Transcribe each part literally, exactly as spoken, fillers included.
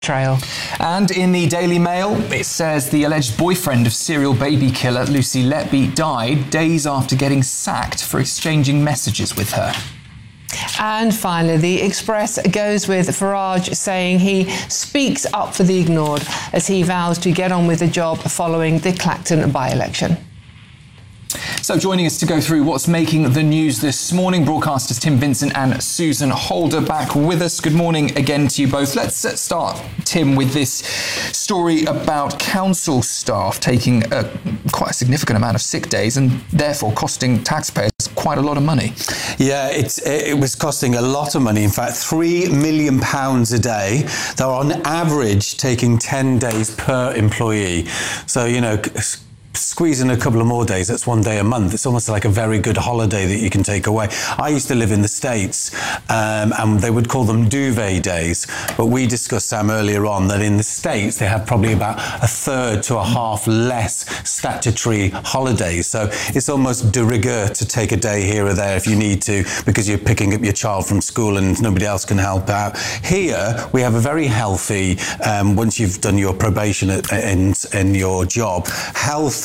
Trail. And in the Daily Mail, it says the alleged boyfriend of serial baby killer Lucy Letby died days after getting sacked for exchanging messages with her. And finally, the Express goes with Farage saying he speaks up for the ignored as he vows to get on with the job following the Clacton by-election. So joining us to go through what's making the news this morning, broadcasters Tim Vincent and Susan Holder back with us. Good morning again to you both. Let's start, Tim, with this story about council staff taking a, quite a significant amount of sick days and therefore costing taxpayers quite a lot of money. Yeah, it's, it was costing a lot of money. In fact, three million pounds a day. They're on average taking ten days per employee. So, you know, squeeze in a couple of more days, that's one day a month. It's almost like a very good holiday that you can take away. I used to live in the States um, and they would call them duvet days, but we discussed, Sam, earlier on that in the States they have probably about a third to a half less statutory holidays. So it's almost de rigueur to take a day here or there if you need to, because you're picking up your child from school and nobody else can help out. Here we have a very healthy, um, once you've done your probation in, in your job, healthy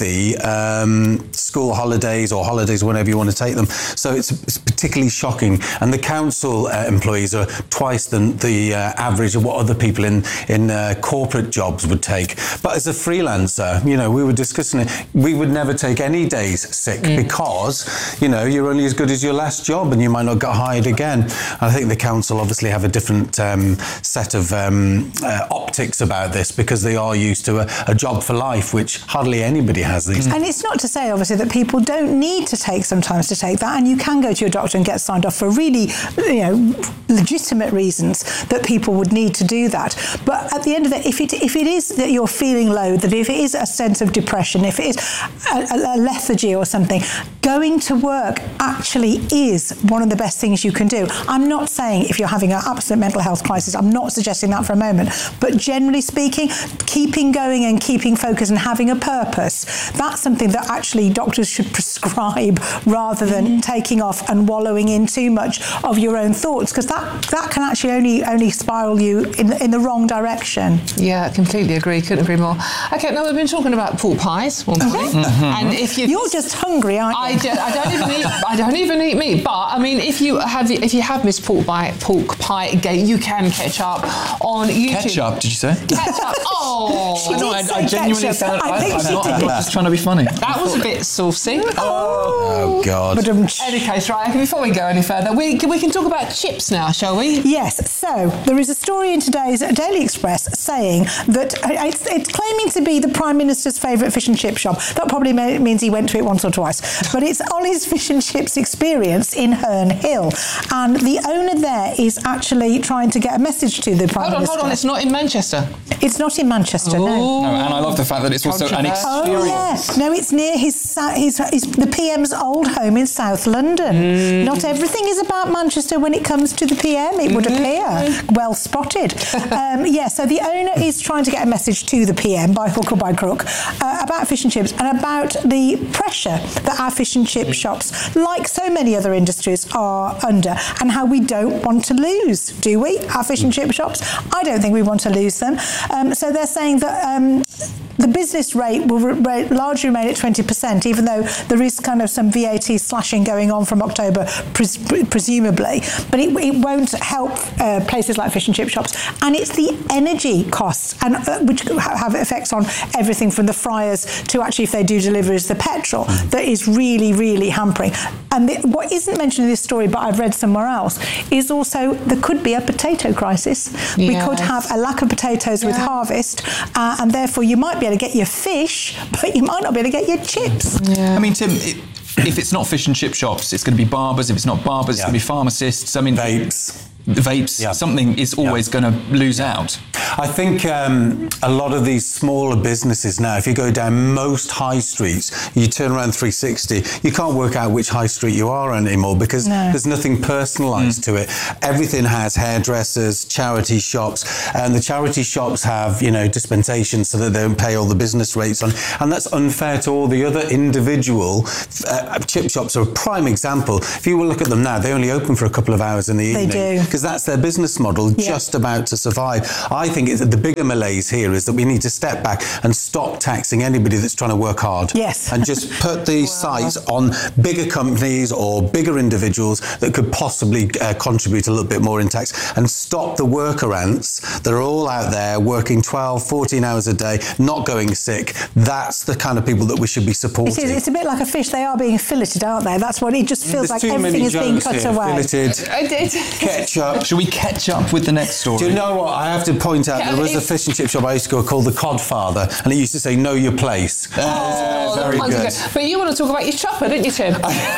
Um, school holidays or holidays, whenever you want to take them. So it's, it's particularly shocking. And the council uh, employees are twice the, the uh, average of what other people in, in uh, corporate jobs would take. But as a freelancer, you know, we were discussing it, we would never take any days sick mm. because, you know, you're only as good as your last job and you might not get hired again. I think the council obviously have a different um, set of um, uh, optics about this because they are used to a, a job for life, which hardly anybody has these. And it's not to say, obviously, that people don't need to take sometimes to take that, and you can go to your doctor and get signed off for really, you know, legitimate reasons that people would need to do that. But at the end of it, if it if it is that you're feeling low, that if it is a sense of depression, if it is a, a lethargy or something, going to work actually is one of the best things you can do. I'm not saying if you're having an absolute mental health crisis, I'm not suggesting that for a moment, but generally speaking, keeping going and keeping focused and having a purpose, that's something that actually doctors should prescribe rather than taking off and wallowing in too much of your own thoughts, because that, that can actually only only spiral you in the, in the wrong direction. Yeah, completely agree. Couldn't agree more. Okay, now we've been talking about pork pies, mm-hmm. and if you you're just hungry, aren't you? I, do, I don't even eat. I don't even eat meat. But I mean, if you have if you have missed pork pie pork pie gate, you can catch up on YouTube. Ketchup, did you say? Ketchup. Oh, she no, I, I genuinely ketchup. sound. I I, think I'm she not, did. I'm not just trying to be funny. That was a bit saucy. Oh, oh God. But, um, any case, right, before we go any further, we, we can talk about chips now, shall we? Yes. So there is a story in today's Daily Express saying that it's, it's claiming to be the Prime Minister's favourite fish and chip shop. That probably may, means he went to it once or twice. But it's Ollie's Fish and Chips Experience in Herne Hill. And the owner there is actually trying to get a message to the Prime hold on, Minister. Hold on, it's not in Manchester. It's not in Manchester, Ooh. no. No, and I love the fact that it's also an experience. Oh, yeah. No, it's near his, his, his the P M's old home in South London. Mm. Not everything is about Manchester when it comes to the P M, it would mm-hmm. appear. Well spotted. um, yeah, so the owner is trying to get a message to the P M, by hook or by crook, uh, about fish and chips and about the pressure that our fish and chip shops, like so many other industries, are under, and how we don't want to lose, do we, our fish and chip shops? I don't think we want to lose them. Um, so they're saying that um, the business rate will re- largely remain at twenty percent, even though there is kind of some V A T slashing going on from October, pres- presumably. But it, it won't help uh, places like fish and chip shops. And it's the energy costs, and uh, which have effects on everything from the fryers to actually, if they do deliveries, the petrol, that is really, really hampering. And the, what isn't mentioned in this story, but I've read somewhere else, is also there could be a potato crisis. Yes. We could have a lack of potatoes yeah. with harvest, uh, and therefore you might be able to get your fish, but you might not be able to get your chips. Yeah. I mean, Tim, it, if it's not fish and chip shops, it's going to be barbers. If it's not barbers, yeah. it's going to be pharmacists. I mean, vapes. Vapes, yeah. something is always yeah. going to lose out. I think um, a lot of these smaller businesses now, if you go down most high streets, you turn around three sixty, you can't work out which high street you are anymore because no. there's nothing personalised mm. to it. Everything has hairdressers, charity shops, and the charity shops have, you know, dispensations so that they don't pay all the business rates on, and that's unfair to all the other individual uh, chip shops are a prime example. If you will look at them now, they only open for a couple of hours in the they evening. They do. because that's their business model, Yeah. just about to survive. I think it's, the bigger malaise here is that we need to step back and stop taxing anybody that's trying to work hard. Yes. And just put the sights on bigger companies or bigger individuals that could possibly uh, contribute a little bit more in tax, and stop the worker ants that are all out there working twelve, fourteen hours a day, not going sick. That's the kind of people that we should be supporting. It is, it's a bit like a fish. They are being filleted, aren't they? That's what it just feels There's like. too Everything many is being jokes cut here. away. Filleted, I did. ketchup. Should we catch up with the next story? Do you know what? I have to point out, Yeah, there was a it's- fish and chip shop I used to go called the Codfather, and it used to say, know your place. Oh, the very puns are good. But you want to talk about your chopper, didn't you, Tim?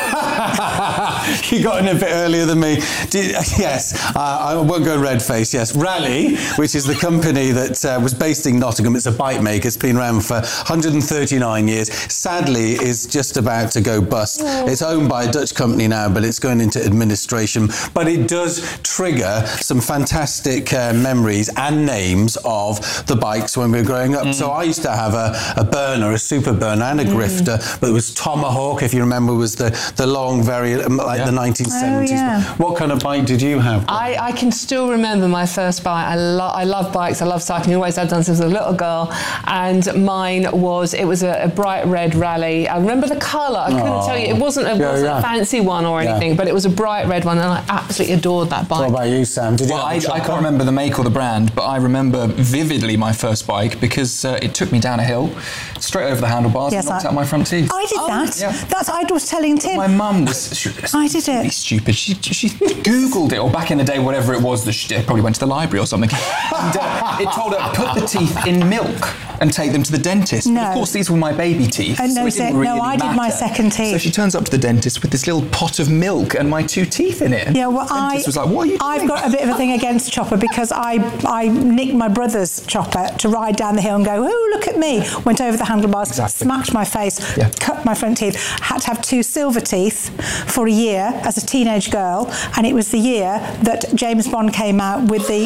You got in a bit earlier than me. Did, yes, uh, I won't go red-faced, yes. Raleigh, which is the company that uh, was based in Nottingham, it's a bike maker, it's been around for one hundred thirty-nine years, sadly is just about to go bust. Oh. It's owned by a Dutch company now, but it's going into administration. But it does trigger some fantastic uh, memories and names of the bikes when we were growing up. Mm. So I used to have a, a burner, a super burner and a mm. grifter, but it was Tomahawk, if you remember, was the, the long, very, like yeah. the nineteen seventies. Oh, yeah. What kind of bike did you have? I, I can still remember my first bike. I, lo- I love bikes. I love cycling. Always have done since I was a little girl. And mine was, it was a, a bright red Raleigh. I remember the colour. I couldn't Oh. tell you. It wasn't, a, Yeah, wasn't yeah. a fancy one or Yeah. anything, but it was a bright red one, and I absolutely adored that bike. What about you, Sam? Did you Well, have I, a I chopper? can't remember the make or the brand, but I remember vividly my first bike because uh, it took me down a hill, straight over the handlebars, Yes, and knocked I- out my front teeth. I did that. yeah. That's I was telling Tim. My mum was, she was I did it. really stupid. She, she Googled it, or back in the day, whatever it was, the sh- it probably went to the library or something. And uh, it told her, put the teeth in milk and take them to the dentist. No. But of course, these were my baby teeth. Uh, no, so it so- didn't really no, I did my matter. second teeth. So she turns up to the dentist with this little pot of milk and my two teeth in it. Yeah, well, the I, dentist was like, what are you doing? I've got a bit of a thing against chopper because I, I nicked my brother's chopper to ride down the hill and go, oh, look at me. Went over the handlebars, Exactly. smacked my face, Yeah. cut my front teeth. Had to have two silver teeth for a year as a teenage girl, and it was the year that James Bond came out with the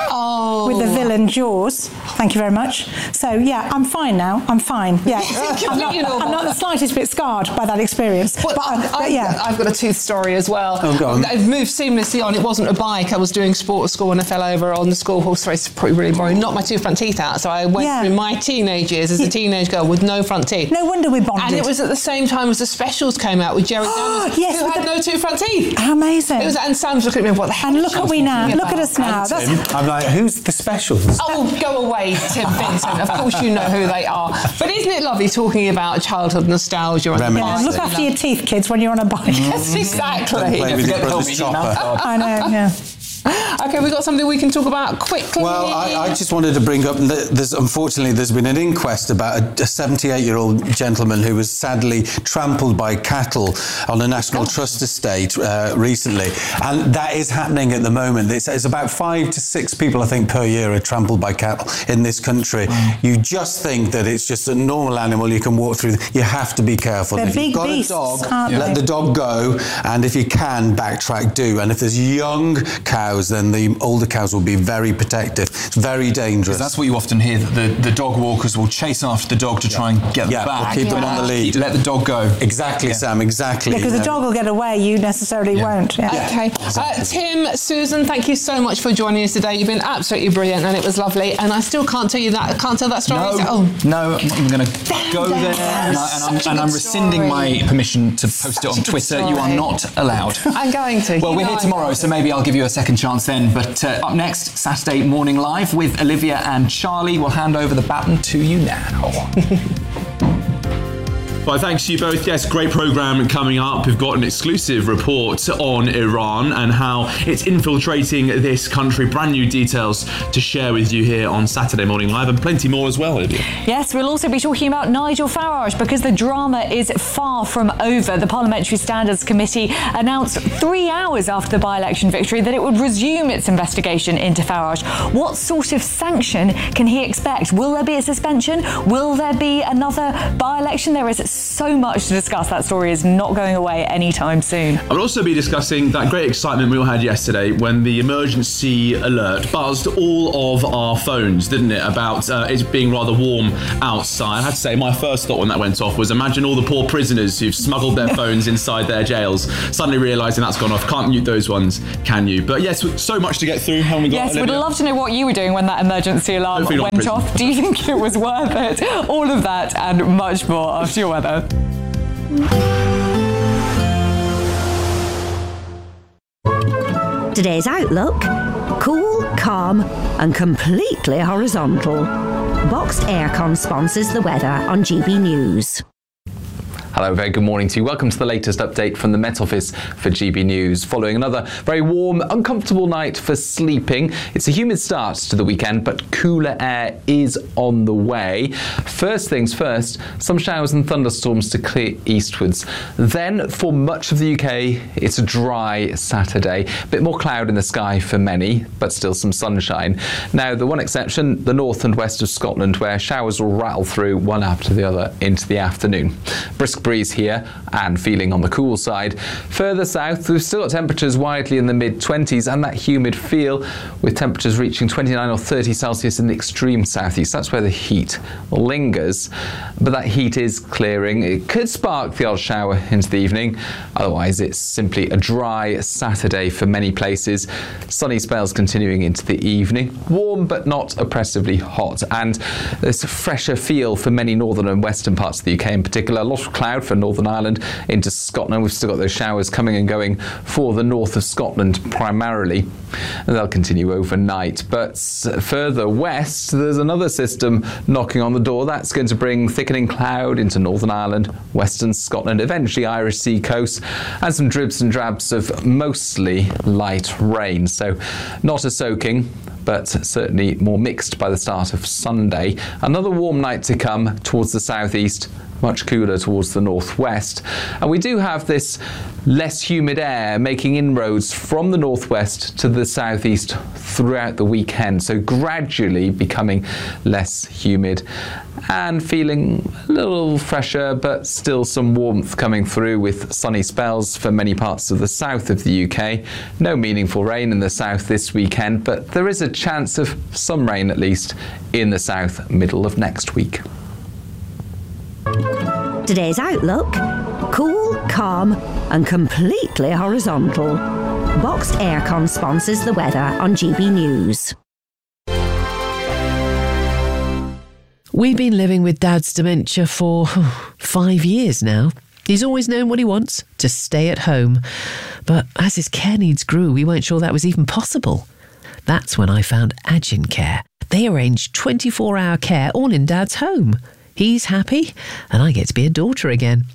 Oh. with the villain Jaws. Thank you very much. So yeah, I'm fine now. I'm fine. Yeah, I'm not, I'm not the slightest bit scarred by that experience. Well, but, um, I, but I, yeah. I've got a tooth story as well. Oh, go on. I've moved seamlessly on. It wasn't a bike. I was doing sport at school and I fell over on the school horse race. Probably really boring. Knocked my two front teeth out. So I went Yeah. through my teenage years as a teenage girl with no front teeth. No wonder we bonded. And it was at the same time as the specials came out with Jerry Daniels, Yes, who with had the- no two front teeth. How amazing. It was, and Sam's looking at me, what the hell? And is look she at we now. talking Look at about? us now. That's, Tim, I'm like, who's the specials? Oh, go away, Tim Vincent. Of course you know who they are. But isn't it lovely talking about childhood nostalgia? and Reminiscing. yeah, look after your teeth, kids, when you're on a bike. Yes, exactly. Play with Forget your the brother's helmet, you chopper. I know, yeah. Okay, we've got something we can talk about quickly. Well, I, I just wanted to bring up, that there's, unfortunately, there's been an inquest about a seventy-eight-year-old gentleman who was sadly trampled by cattle on a National Trust estate uh, recently. And that is happening at the moment. It's, it's about five to six people, I think, per year are trampled by cattle in this country. Mm. You just think that it's just a normal animal you can walk through. You have to be careful. They're if big you've got beasts, a dog, aren't let they? the dog go. And if you can, backtrack, do. And if there's young cows, then the older cows will be very protective. It's very dangerous. That's what you often hear, that the, the dog walkers will chase after the dog to try and get them Yeah, back. they'll keep them on the lead. Let the dog go. Exactly, Yeah. Sam, exactly. Because Yeah. the dog will get away, you necessarily Yeah. won't. Yeah. Okay. Uh, Tim, Susan, thank you so much for joining us today. You've been absolutely brilliant and it was lovely. And I still can't tell you that. I can't tell that story. No, So- oh. no, I'm not even going to go damn. there. And, I, and I'm, Such a and I'm good rescinding story. my permission to post it Such on a good Twitter. You are story. not allowed. I'm going to. Well, You we're know here I'm tomorrow, going so to. maybe I'll give you a second chance then. But uh, up next, Saturday Morning Live with Olivia and Charlie. We'll hand over the baton to you now. Well, thanks to you both. Yes, great programme coming up. We've got an exclusive report on Iran and how it's infiltrating this country. Brand new details to share with you here on Saturday Morning Live, and plenty more as well, Olivia. Yes, we'll also be talking about Nigel Farage because the drama is far from over. The Parliamentary Standards Committee announced three hours after the by-election victory that it would resume its investigation into Farage. What sort of sanction can he expect? Will there be a suspension? Will there be another by-election? There is so much to discuss. That story is not going away anytime soon. I will also be discussing that great excitement we all had yesterday when the emergency alert buzzed all of our phones, didn't it, about uh, it being rather warm outside. I have to say, my first thought when that went off was imagine all the poor prisoners who've smuggled their phones inside their jails, suddenly realising that's gone off. Can't mute those ones, can you? But yes, so much to get through. Haven't we got, yes, Olivia? we'd love to know what you were doing when that emergency alarm went off. Do you think it was worth it? All of that and much more after your weather. Today's outlook: cool, calm and completely horizontal. Boxed Aircon sponsors the weather on G B News. Hello, very good morning to you. Welcome to the latest update from the Met Office for G B News. Following another very warm, uncomfortable night for sleeping. It's a humid start to the weekend, but cooler air is on the way. First things first, some showers and thunderstorms to clear eastwards. Then, for much of the U K, it's a dry Saturday. A bit more cloud in the sky for many, but still some sunshine. Now, the one exception, the north and west of Scotland, where showers will rattle through one after the other into the afternoon. Brisk breeze here and feeling on the cool side. Further south, we've still got temperatures widely in the mid twenties and that humid feel, with temperatures reaching twenty-nine or thirty Celsius in the extreme southeast. That's where the heat lingers, but that heat is clearing. It could spark the odd shower into the evening. Otherwise, it's simply a dry Saturday for many places. Sunny spells continuing into the evening. Warm but not oppressively hot, and there's a fresher feel for many northern and western parts of the U K in particular. A lot of cloud for Northern Ireland into Scotland. We've still got those showers coming and going for the north of Scotland primarily, and they'll continue overnight. But further west, there's another system knocking on the door. That's going to bring thickening cloud into Northern Ireland, western Scotland, eventually Irish Sea coast, and some dribs and drabs of mostly light rain. So not a soaking, but certainly more mixed by the start of Sunday. Another warm night to come towards the southeast, much cooler towards the northwest. And we do have this less humid air making inroads from the northwest to the southeast throughout the weekend, so gradually becoming less humid and feeling a little fresher, but still some warmth coming through with sunny spells for many parts of the south of the U K. No meaningful rain in the south this weekend, but there is a chance of some rain at least in the south middle of next week. Today's outlook: cool, calm and completely horizontal. Boxed Aircon sponsors the weather on G B News. We've been living with Dad's dementia for oh, five years now. He's always known what he wants, to stay at home. But as his care needs grew, we weren't sure that was even possible. That's when I found Agincare. They arrange twenty-four hour care all in Dad's home. He's happy, and I get to be a daughter again.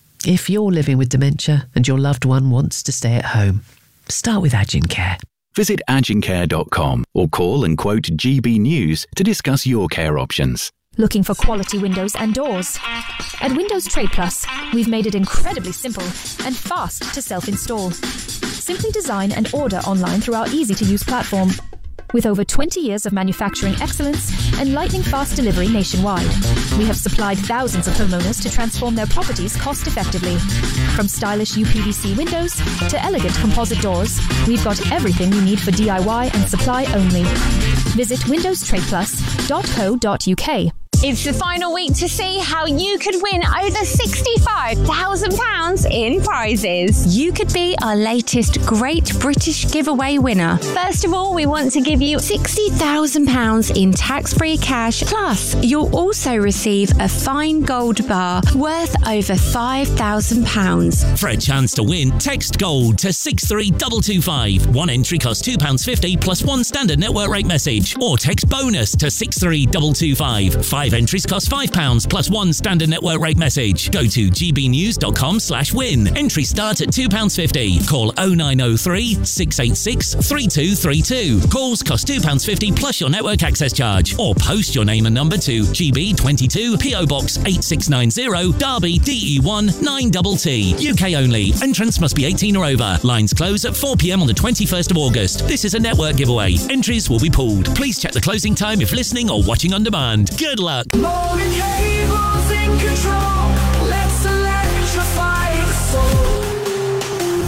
If you're living with dementia and your loved one wants to stay at home, start with Agincare. Visit agincare dot com or call and quote G B News to discuss your care options. Looking for quality windows and doors? At Windows Trade Plus, we've made it incredibly simple and fast to self-install. Simply design and order online through our easy-to-use platform. With over twenty years of manufacturing excellence and lightning-fast delivery nationwide, we have supplied thousands of homeowners to transform their properties cost-effectively. From stylish U P V C windows to elegant composite doors, we've got everything you need for D I Y and supply only. Visit windows trade plus dot co dot U K. It's the final week to see how you could win over sixty-five thousand pounds in prizes. You could be our latest Great British Giveaway winner. First of all, we want to give you sixty thousand pounds in tax-free cash. Plus, you'll also receive a fine gold bar worth over five thousand pounds. For a chance to win, text GOLD to six three two two five. One entry costs two pounds fifty plus one standard network rate message. Or text BONUS to six three two two five. Five entries cost five pounds plus one standard network rate message. Go to g b news dot com slash win. Entries start at two pounds fifty. Call oh nine oh three, six eight six, three two three two. Calls cost two pounds fifty plus your network access charge. Or post your name and number to G B twenty-two, P O Box eight six nine zero, Derby, D E one nine T T. U K only. Entrance must be eighteen or over. Lines close at four p m on the twenty-first of August. This is a network giveaway. Entries will be pooled. Please check the closing time if listening or watching on demand. Good luck. Morning Cable's in control. Let's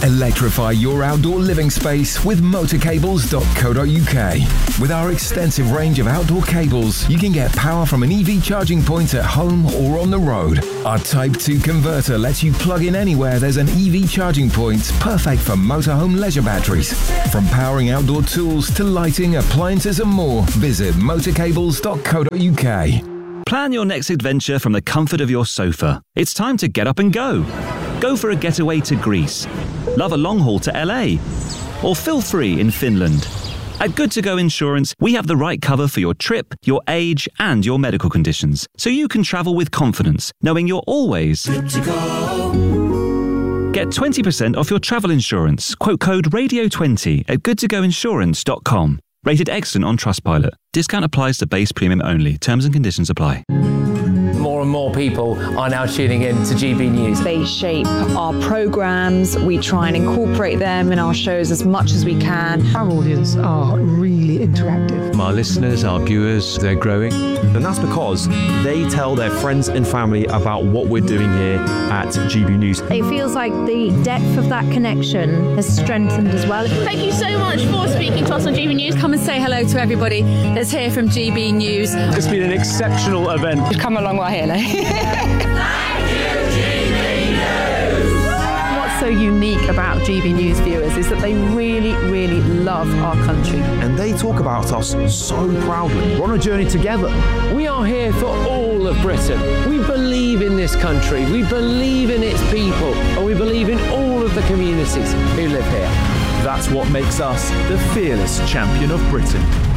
Electrify your outdoor living space with motor cables dot co dot U K. With our extensive range of outdoor cables, you can get power from an E V charging point at home or on the road. Our Type two converter lets you plug in anywhere there's an E V charging point, perfect for motorhome leisure batteries. From powering outdoor tools to lighting, appliances and more, visit motor cables dot co dot U K. Plan your next adventure from the comfort of your sofa. It's time to get up and go. Go for a getaway to Greece. Love a long haul to L A. Or feel free in Finland. At Good to Go Insurance, we have the right cover for your trip, your age, and your medical conditions, so you can travel with confidence, knowing you're always good to go. Get twenty percent off your travel insurance. Quote code radio twenty at good to go insurance dot com. Rated excellent on Trustpilot. Discount applies to base premium only. Terms and conditions apply. More and more people are now tuning in to G B News. They shape our programmes. We try and incorporate them in our shows as much as we can. Our audience are really interactive. My listeners, our viewers, they're growing. And that's because they tell their friends and family about what we're doing here at G B News. It feels like the depth of that connection has strengthened as well. Thank you so much for speaking to us on G B News. Come and say hello to everybody that's here from G B News. It's been an exceptional event. You've come a long way here now. What's so unique about G B News viewers is that they really, really love our country. And they talk about us so proudly. We're on a journey together. We are here for all of Britain. We believe in this country. We believe in its people. And we believe in all of the communities who live here. That's what makes us the fearless champion of Britain.